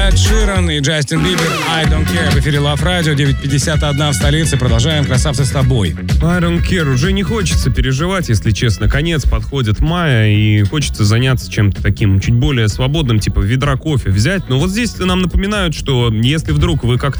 Эд Ширан и Джастин Бибер «I Don't Care» в эфире Love Radio, 9:51 в столице. Продолжаем, красавцы, с тобой. I don't care. Уже не хочется переживать, если честно. Конец подходит мая, и хочется заняться чем-то таким чуть более свободным, типа ведра кофе взять. Но вот здесь нам напоминают, что если вдруг вы как-то